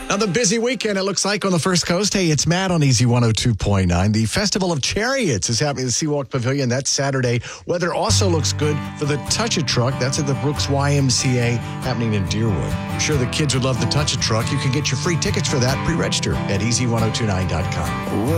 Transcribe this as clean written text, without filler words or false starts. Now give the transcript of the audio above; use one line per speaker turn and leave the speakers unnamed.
Another busy weekend, it looks like, on the First Coast. Hey, it's Matt on Easy 102.9. The Festival of Chariots is happening at the Seawalk Pavilion. That's Saturday. Weather also looks good for the Touch-A-Truck. That's at the Brooks YMCA, happening in Deerwood. I'm sure the kids would love the Touch-A-Truck. You can get your free tickets for that. Pre-register at easy1029.com.